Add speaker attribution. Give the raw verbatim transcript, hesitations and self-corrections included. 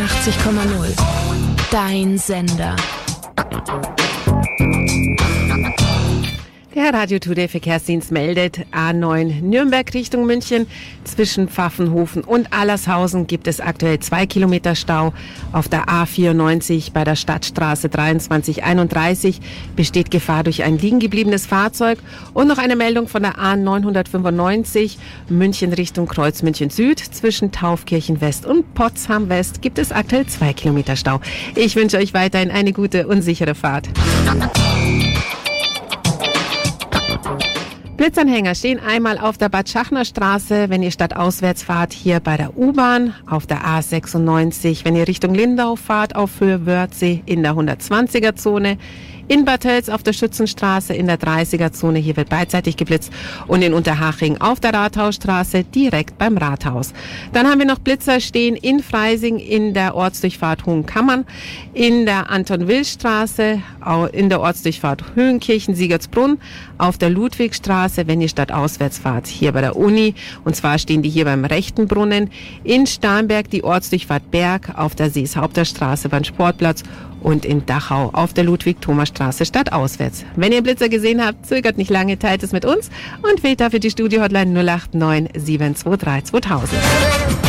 Speaker 1: achtzig Komma null. Dein Sender.
Speaker 2: Der Radio Today Verkehrsdienst meldet A neun Nürnberg Richtung München. Zwischen Pfaffenhofen und Allershausen gibt es aktuell zwei Kilometer Stau. Auf der A vierundneunzig bei der Stadtstraße dreiundzwanzig einunddreißig besteht Gefahr durch ein liegengebliebenes Fahrzeug. Und noch eine Meldung von der A neunhundertfünfundneunzig München Richtung Kreuz München Süd. Zwischen Taufkirchen West und Potsdam West gibt es aktuell zwei Kilometer Stau. Ich wünsche euch weiterhin eine gute und sichere Fahrt. Blitzanhänger stehen einmal auf der Bad Schachner Straße, wenn ihr stadtauswärts fahrt, hier bei der U-Bahn, auf der A sechsundneunzig, wenn ihr Richtung Lindau fahrt, auf Höhe Wörthsee in der hundertzwanziger Zone, in Bad Tölz auf der Schützenstraße in der dreißiger Zone, hier wird beidseitig geblitzt, und in Unterhaching auf der Rathausstraße direkt beim Rathaus. Dann haben wir noch Blitzer stehen in Freising in der Ortsdurchfahrt Hohenkammern, in der Anton-Will-Straße, in der Ortsdurchfahrt Höhenkirchen-Siegertsbrunn, auf der Ludwigstraße, wenn ihr stadtauswärts fahrt, hier bei der Uni, und zwar stehen die hier beim rechten Brunnen, in Starnberg die Ortsdurchfahrt Berg, auf der Seeshaupter Straße beim Sportplatz und in Dachau auf der Ludwig-Thomas-Straße stadtauswärts. Wenn ihr Blitzer gesehen habt, zögert nicht lange, teilt es mit uns und wählt dafür die Studio-Hotline null acht neun sieben zwei drei zweitausend.